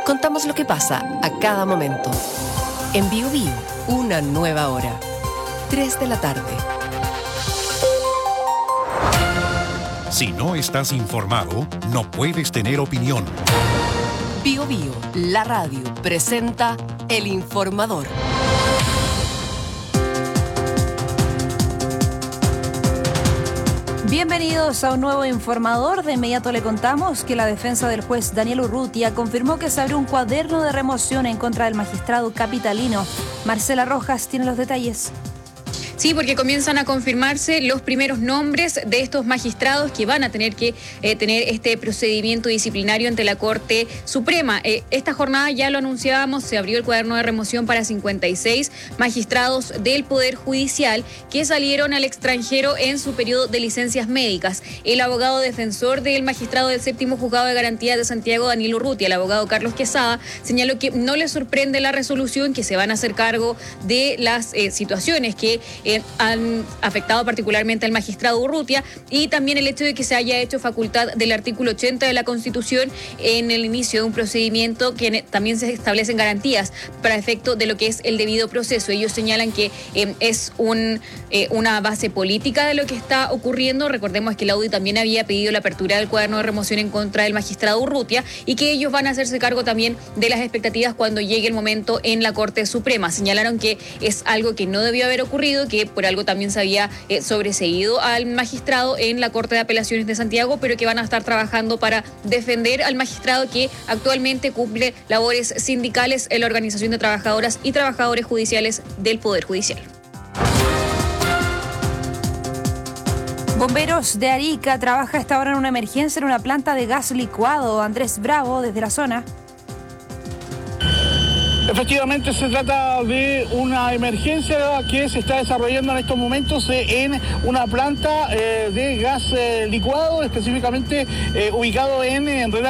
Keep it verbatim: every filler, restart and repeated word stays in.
Contamos lo que pasa a cada momento. En Bio Bio, una nueva hora. tres de la tarde. Si no estás informado, no puedes tener opinión. Bio Bio, la radio, presenta El Informador. Bienvenidos a un nuevo Informador. De inmediato le contamos que la defensa del juez Daniel Urrutia confirmó que se abrió un cuaderno de remoción en contra del magistrado capitalino. Marcela Rojas tiene los detalles. Sí, porque comienzan a confirmarse los primeros nombres de estos magistrados que van a tener que eh, tener este procedimiento disciplinario ante la Corte Suprema. Eh, esta jornada ya lo anunciábamos, se abrió el cuaderno de remoción para cincuenta y seis magistrados del Poder Judicial que salieron al extranjero en su periodo de licencias médicas. El abogado defensor del magistrado del séptimo juzgado de garantía de Santiago, Daniel Urrutia, el abogado Carlos Quesada, señaló que no le sorprende la resolución, que se van a hacer cargo de las eh, situaciones que eh, han afectado particularmente al magistrado Urrutia, y también el hecho de que se haya hecho facultad del artículo ochenta de la Constitución en el inicio de un procedimiento que también se establecen garantías para efecto de lo que es el debido proceso. Ellos señalan que eh, es un, eh, una base política de lo que está ocurriendo. Recordemos que la U D I también había pedido la apertura del cuaderno de remoción en contra del magistrado Urrutia y que ellos van a hacerse cargo también de las expectativas cuando llegue el momento en la Corte Suprema. Señalaron que es algo que no debió haber ocurrido, que por algo también se había eh, sobreseído al magistrado en la Corte de Apelaciones de Santiago, pero que van a estar trabajando para defender al magistrado que actualmente cumple labores sindicales en la Organización de Trabajadoras y Trabajadores Judiciales del Poder Judicial. Bomberos de Arica trabaja a esta hora en una emergencia en una planta de gas licuado. Andrés Bravo, desde la zona. Efectivamente, se trata de una emergencia que se está desarrollando en estos momentos en una planta de gas licuado, específicamente ubicado en